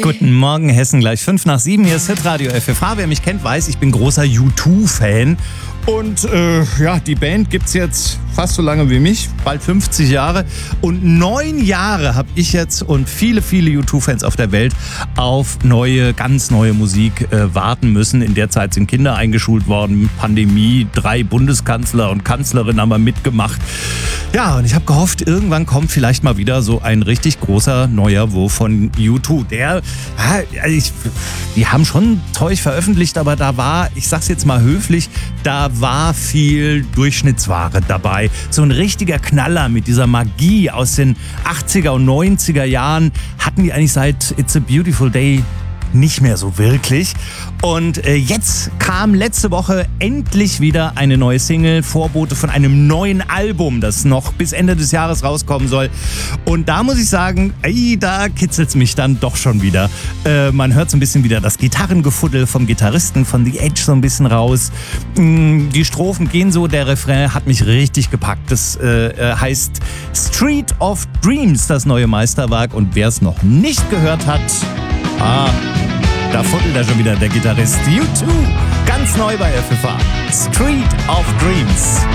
Guten Morgen, Hessen, gleich 5:05. Hier ist Hitradio FFH. Wer mich kennt, weiß, ich bin großer U2-Fan. Und die Band gibt's jetzt fast so lange wie mich, bald 50 Jahre. Und 9 Jahre habe ich jetzt und viele, viele U2-Fans auf der Welt auf ganz neue Musik warten müssen. In der Zeit sind Kinder eingeschult worden, Pandemie, 3 Bundeskanzler und Kanzlerinnen haben wir mitgemacht. Ja, und ich habe gehofft, irgendwann kommt vielleicht mal wieder so ein richtig großer neuer Wurf von U2. Die haben schon Zeug veröffentlicht, aber da war, ich sag's jetzt mal höflich, da war viel Durchschnittsware dabei. So ein richtiger Knaller mit dieser Magie aus den 80er und 90er Jahren hatten die eigentlich seit It's a Beautiful Day nicht mehr so wirklich. Und jetzt kam letzte Woche endlich wieder eine neue Single, Vorbote von einem neuen Album, das noch bis Ende des Jahres rauskommen soll. Und da muss ich sagen, da kitzelt es mich dann doch schon wieder. Man hört so ein bisschen wieder das Gitarrengefuddel vom Gitarristen von The Edge so ein bisschen raus. Die Strophen gehen so, der Refrain hat mich richtig gepackt. Das heißt Street of Dreams, das neue Meisterwerk. Und wer es noch nicht gehört hat, da fuddelt er schon wieder, der Gitarrist. U2, ganz neu bei FFH. Street of Dreams.